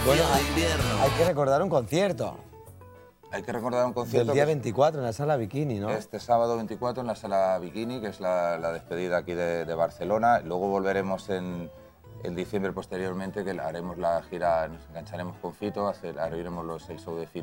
Bueno, de invierno. hay que recordar un concierto. Hay que recordar un concierto Del día que 24 en la Sala Bikini, ¿no? este sábado 24 en la Sala Bikini, que es la despedida aquí de Barcelona. Luego volveremos en diciembre posteriormente, que haremos la gira, nos engancharemos con Fito, haremos el show de Fito